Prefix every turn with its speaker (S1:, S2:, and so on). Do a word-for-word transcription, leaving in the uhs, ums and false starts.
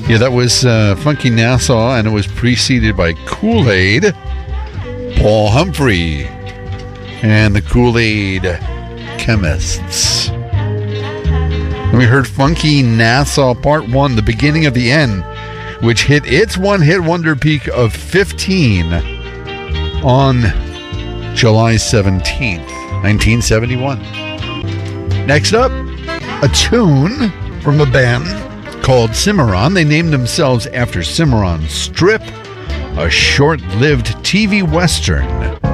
S1: Yeah, that was uh, Funky Nassau, and it was preceded by Kool-Aid, Paul Humphrey, and the Kool-Aid Chemists. And we heard Funky Nassau Part one, The Beginning of the End, which hit its one-hit wonder peak of fifteen on July seventeenth, nineteen seventy-one. Next up, a tune from a band called Cimarron. They named themselves after Cimarron Strip, a short-lived T V Western.